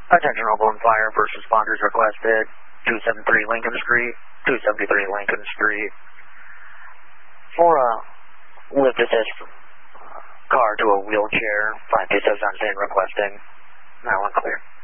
Attention Oberlin Fire, first responders requested, 273 Lincoln Street, 273 Lincoln Street. For a lift assist car to a wheelchair, 527 on scene requesting. Now one clear.